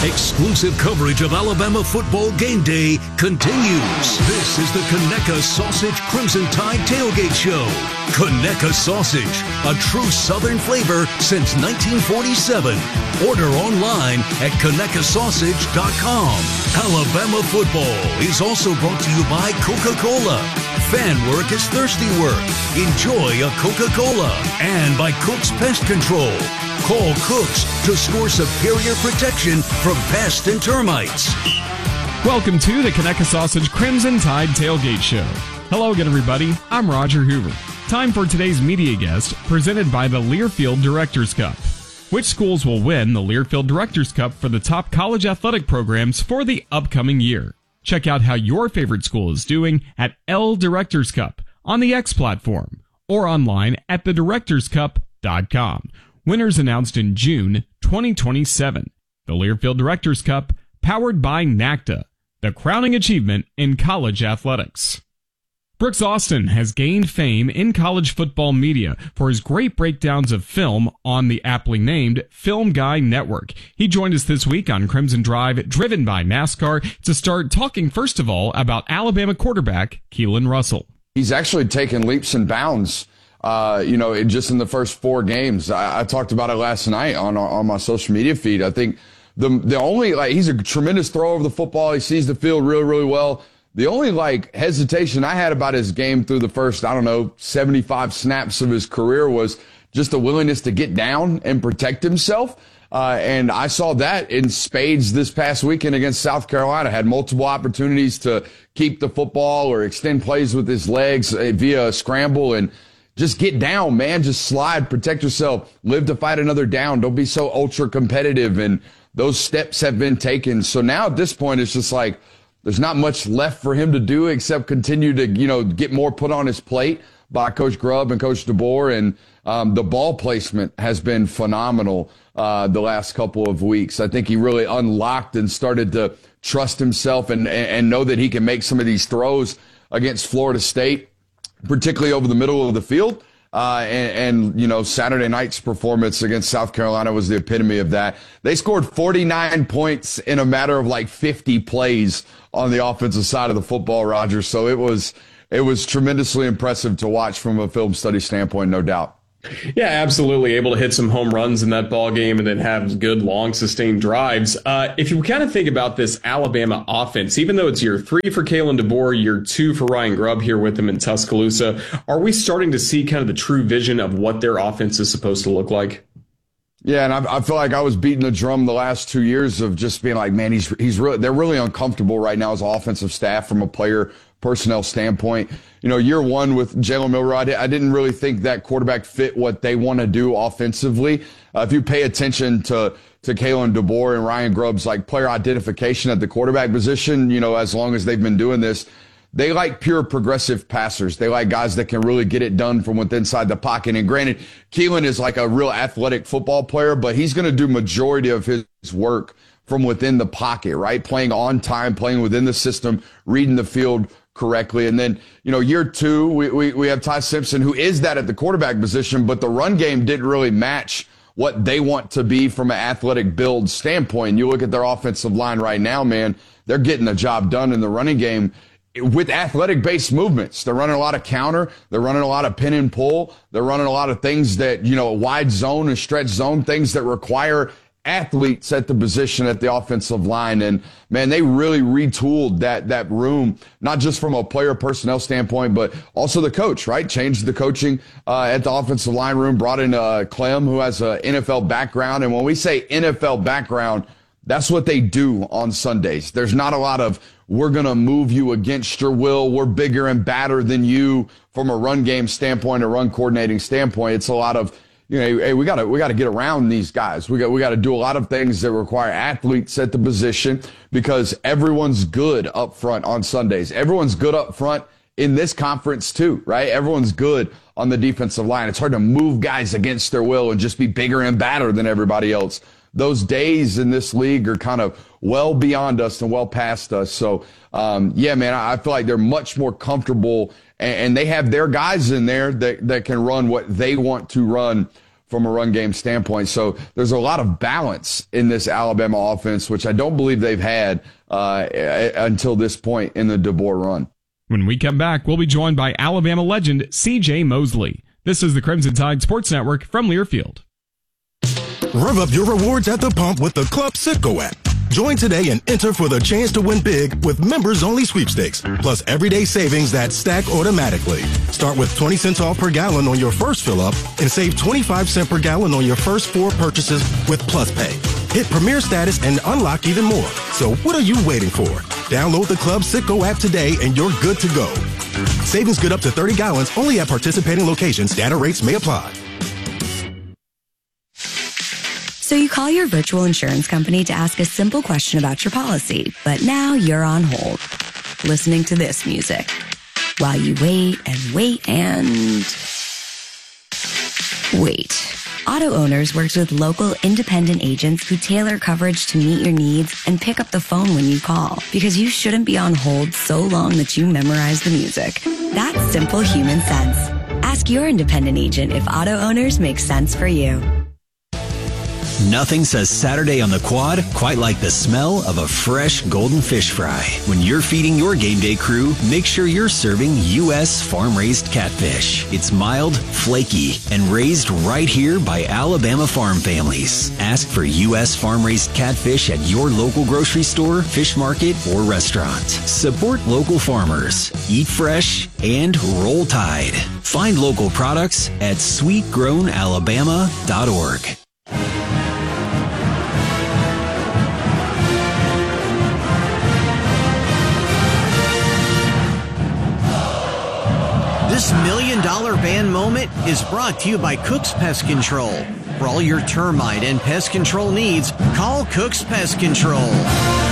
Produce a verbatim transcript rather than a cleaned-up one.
Exclusive coverage of Alabama football game day continues. This is the Conecuh Sausage Crimson Tide Tailgate Show. Conecuh Sausage, a true Southern flavor since nineteen forty-seven. Order online at Conecuh Sausage dot com. Alabama football is also brought to you by Coca-Cola. Fan work is thirsty work. Enjoy a Coca-Cola. And by Cook's Pest Control. Call Cooks to score superior protection from pests and termites. Welcome to the Conecuh Sausage Crimson Tide Tailgate Show. Hello again, everybody. I'm Roger Hoover. Time for today's media guest, presented by the Learfield Directors Cup. Which schools will win the Learfield Directors Cup for the top college athletic programs for the upcoming year? Check out how your favorite school is doing at L Directors Cup on the X platform or online at the directors cup dot com. Winners announced in June twenty twenty-seven. The Learfield Directors Cup, powered by NACDA, the crowning achievement in college athletics. Brooks Austin has gained fame in college football media for his great breakdowns of film on the aptly named Film Guy Network. He joined us this week on Crimson Drive, driven by NASCAR, to start talking first of all about Alabama quarterback Keelan Russell. He's actually taken leaps and bounds. Uh, you know, in just in the first four games. I, I talked about it last night on on my social media feed. I think the the only, like, he's a tremendous thrower of the football. He sees the field really, really well. The only, like, hesitation I had about his game through the first, I don't know, seventy-five snaps of his career was just a willingness to get down and protect himself. Uh, and I saw that in spades this past weekend against South Carolina. Had multiple opportunities to keep the football or extend plays with his legs via a scramble, and just get down, man. Just slide, protect yourself, live to fight another down. Don't be so ultra competitive. And those steps have been taken. So now at this point, it's just like there's not much left for him to do except continue to, you know, get more put on his plate by Coach Grubb and Coach DeBoer. And um, the ball placement has been phenomenal uh, the last couple of weeks. I think he really unlocked and started to trust himself and, and know that he can make some of these throws against Florida State, particularly over the middle of the field. Uh, and, and, you know, Saturday night's performance against South Carolina was the epitome of that. They scored forty-nine points in a matter of like fifty plays on the offensive side of the football, Roger. So it was, it was tremendously impressive to watch from a film study standpoint, no doubt. Yeah, absolutely. Able to hit some home runs in that ball game and then have good, long, sustained drives. Uh, if you kind of think about this Alabama offense, even though it's year three for Kalen DeBoer, year two for Ryan Grubb here with him in Tuscaloosa, are we starting to see kind of the true vision of what their offense is supposed to look like? Yeah, and I, I feel like I was beating the drum the last two years of just being like, man, he's he's really they're really uncomfortable right now as offensive staff from a player personnel standpoint. You know, year one with Jalen Milroe, I didn't really think that quarterback fit what they want to do offensively. Uh, if you pay attention to to Kalen DeBoer and Ryan Grubb's like player identification at the quarterback position, you know, as long as they've been doing this, they like pure progressive passers. They like guys that can really get it done from within inside the pocket. And granted, Keelan is like a real athletic football player, but he's going to do majority of his work from within the pocket, right? Playing on time, playing within the system, reading the field correctly. And then, you know, year two, we, we, we have Ty Simpson, who is that at the quarterback position, but the run game didn't really match what they want to be from an athletic build standpoint. You look at their offensive line right now, man, they're getting the job done in the running game with athletic-based movements. They're running a lot of counter. They're running a lot of pin and pull. They're running a lot of things that, you know, wide zone and stretch zone, things that require athletes at the position at the offensive line. And man, they really retooled that, that room, not just from a player personnel standpoint, but also the coach, right? Changed the coaching, uh, at the offensive line room, brought in, uh, Clem, who has an N F L background. And when we say N F L background, that's what they do on Sundays. There's not a lot of, we're going to move you against your will. We're bigger and badder than you from a run game standpoint, a run coordinating standpoint. It's a lot of, you know, hey, we got to we got to get around these guys. We got we got to do a lot of things that require athletes at the position because everyone's good up front on Sundays. Everyone's good up front in this conference too, right? Everyone's good on the defensive line. It's hard to move guys against their will and just be bigger and badder than everybody else. Those days in this league are kind of well beyond us and well past us. So, um, yeah, man, I feel like they're much more comfortable and, and they have their guys in there that, that can run what they want to run from a run game standpoint. So there's a lot of balance in this Alabama offense, which I don't believe they've had uh, until this point in the DeBoer run. When we come back, we'll be joined by Alabama legend C J Mosley. This is the Crimson Tide Sports Network from Learfield. Rev up your rewards at the pump with the Club Citgo app. Join today and enter for the chance to win big with members-only sweepstakes, plus everyday savings that stack automatically. Start with twenty cents off per gallon on your first fill-up and save twenty-five cents per gallon on your first four purchases with Plus Pay. Hit Premier status and unlock even more. So what are you waiting for? Download the Club Citgo app today and you're good to go. Savings good up to thirty gallons only at participating locations. Data rates may apply. So you call your virtual insurance company to ask a simple question about your policy, but now you're on hold, listening to this music, while you wait and wait and wait. Auto Owners works with local independent agents who tailor coverage to meet your needs and pick up the phone when you call, because you shouldn't be on hold so long that you memorize the music. That's simple human sense. Ask your independent agent if Auto Owners makes sense for you. Nothing says Saturday on the quad quite like the smell of a fresh golden fish fry. When you're feeding your game day crew, make sure you're serving U S farm-raised catfish. It's mild, flaky, and raised right here by Alabama farm families. Ask for U S farm-raised catfish at your local grocery store, fish market, or restaurant. Support local farmers. Eat fresh and roll tide. Find local products at sweet grown alabama dot org. This million dollar ban moment is brought to you by Cook's Pest Control. For all your termite and pest control needs, call Cook's Pest Control.